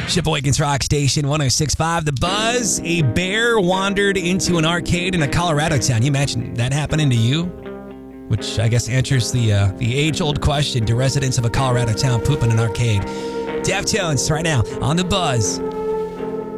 Sheboygan's Rock Station 106.5 The Buzz. A bear wandered into an arcade in a Colorado town. You imagine that happening to you? Which I guess answers the age-old question, do residents of a Colorado town poop in an arcade? Deftones right now on The Buzz.